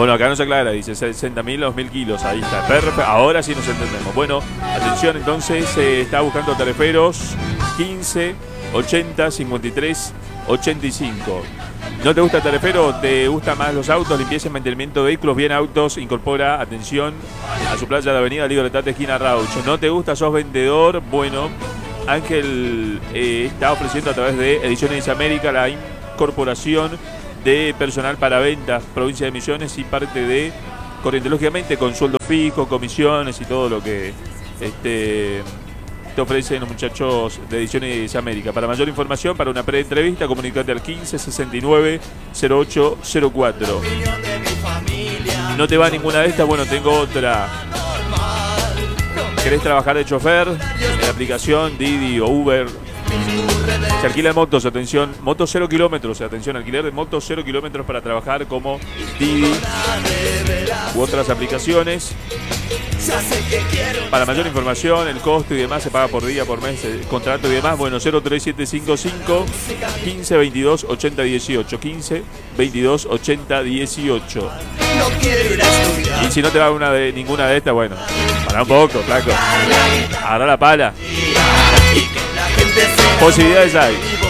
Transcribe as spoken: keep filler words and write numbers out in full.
bueno, acá nos aclara, dice sesenta mil, dos mil kilos, ahí está, perfecto, ahora sí nos entendemos. Bueno, atención entonces, eh, está buscando tariferos quince, ochenta, cincuenta y tres, ochenta y cinco. ¿No te gusta el tarifero? ¿Te gustan más los autos? Limpieza y mantenimiento de vehículos. Bien Autos incorpora, atención, a su playa de Avenida Libertad, esquina Raucho. ¿No te gusta? ¿Sos vendedor? Bueno, Ángel eh, está ofreciendo a través de Ediciones América la incorporación de personal para ventas, provincia de Misiones y parte de Corrientes. Lógicamente con sueldo fijo, comisiones y todo lo que este, te ofrecen los muchachos de Ediciones América. Para mayor información, para una pre-entrevista, comunicate al quince, sesenta y nueve, cero ocho cero cuatro. ¿No te va ninguna de estas? Bueno, tengo otra. ¿Querés trabajar de chofer en la aplicación Didi o Uber? Se alquilan motos, atención, motos cero kilómetros, atención, alquiler de motos cero kilómetros para trabajar como Didi u otras aplicaciones. Para mayor información, el costo y demás se paga por día, por mes, el contrato y demás. Bueno, cero tres siete cinco cinco, quince, veintidós, ochenta, dieciocho, quince, veintidós, ochenta, dieciocho. Y si no te va una de ninguna de estas, bueno, para un poco, flaco. Agarra la pala. Posibilidades hay.